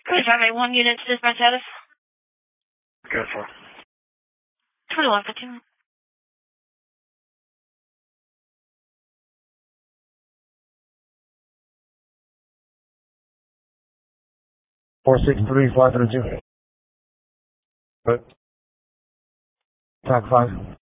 Good, 581 units, dispatch status. Good for 2115. 463-532. Good. TAC 5.